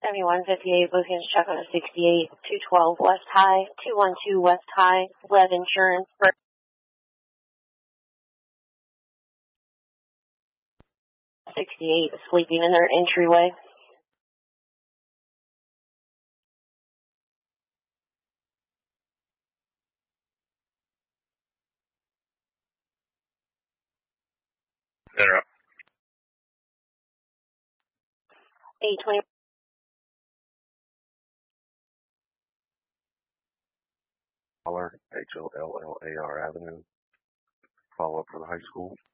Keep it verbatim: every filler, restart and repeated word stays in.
seventy-one fifty-eight, bookings check on a sixty-eight, two twelve West High, two one two West High, lead insurance. sixty-eight, sleeping in their entryway. They're up. eight twenty. Holler, H O L L A R Avenue. Follow up for the high school.